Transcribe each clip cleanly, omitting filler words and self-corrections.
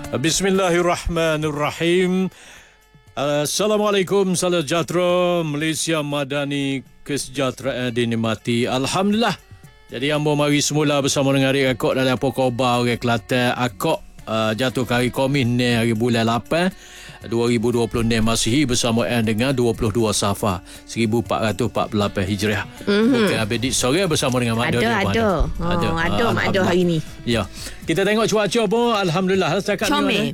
Bismillahirrahmanirrahim. Assalamualaikum, salam sejahtera Malaysia Madani, kesejahteraan dinikmati. Alhamdulillah. Jadi ambo mari semula bersama dengan adik akak dalam Pokoba orang Kelantan. Akak jatuh ke hari Khamis ni hari bulan 8 2026 Masihi bersama dengan 22 Safar 1448 Hijriah. Bukan abedik sore bersama dengan Mak Do. Ada Mak Do hari ni. Ya. Kita tengok cuaca pun alhamdulillah setakat comel.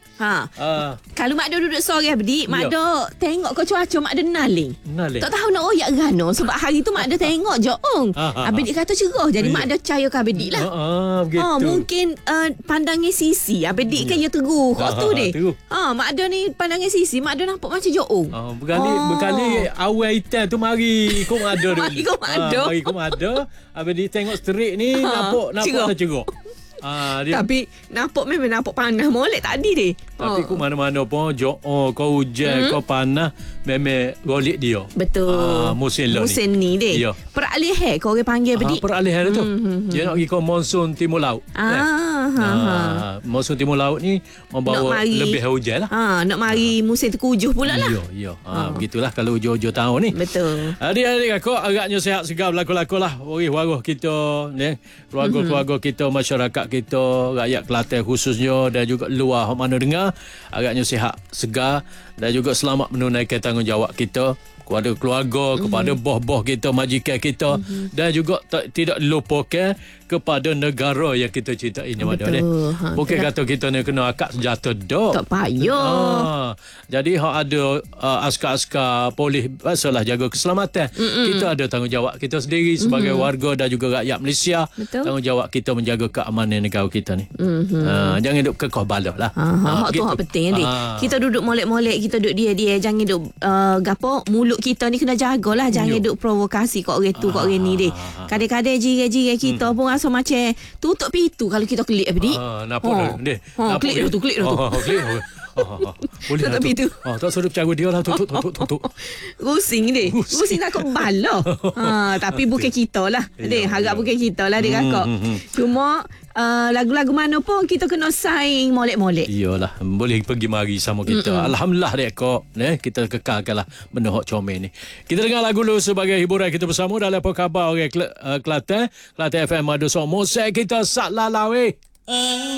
Kalau Mak Do duduk sore abedik, Mak Do tengok ke cuaca, Mak Do naling. Tak tahu nak royak gano sebab hari tu Mak Do tengok joong. Abedik kata cerah, jadi Mak Do percaya ke abedik lah. Begitu. Mungkin pandangnya sisi abedik kan ya teguh kau tu deh. Mak Do ni pandangnya sisi, Mak Do nampak macam joong. Berkali awal hitam tu mari ikut Mak Do dulu. Mari ikut Mak Do. Abedik tengok street ni nampak cerah. Tapi memang nampak panas molek tadi deh. Tapi ku mana-mana pun kau hujan, kau panas, memang golek dia. Betul. Musim ni deh. Ya. Peralihan kau orang panggil bedik. Peralihan tu. Dia nak pergi ke monsun timur laut. Monsun timur laut ni membawa lebih hujan lah. Nak mari musim terkujuh pula lah. Ya. Begitulah kalau hujung-hujung tahun ni. Betul. Adik-adik aku agaknya sihat segar berlaku-laku lah. Waris kita ni, keluarga-keluarga kita, masyarakat kita, rakyat Kelantan khususnya dan juga luar mana dengar, agaknya sihat segar dan juga selamat menunaikan tanggungjawab kita kepada keluarga, kepada bos-bos kita, majikan kita, dan juga tidak lupakan kepada negara yang kita cintai ini. Betul. Bukan kata kita ni kena akak senjata dok. Tak payah. Jadi ada askar-askar polis biasalah jaga keselamatan. Kita ada tanggungjawab kita sendiri sebagai warga dan juga rakyat Malaysia. Betul. Tanggungjawab kita menjaga keamanan negara kita ni. Jangan duk kekoh balah lah. Hak tu hak penting ni. Kita duduk molek-molek, kita duduk dia jangan duk gapo mulut kita ni kena jagalah, jangan duk provokasi kat orang tu kat orang ni deh. Kadang-kadang jiran-jiran kita pun rasa macam tutup pintu kalau kita klik abedik. Nampak dah. Klik tu. Klik. Boleh tutup pintu. Tak suruh bercara dia lah. Tutup. Rusing deh. Rusing takut bala. Tapi bukan kita lah. Deh, harap bukan kita lah dia kakak. Cuma lagu-lagu mana pun kita kena saing molek-molek. Iyalah, boleh pergi mari sama kita. Alhamdulillah dek kok. Kita kekalkanlah benda hok comel ni. Kita dengar lagu dulu sebagai hiburan kita bersama dalam apa khabar orang Kelantan FM Madu Somo. Saya kita sak lalawe.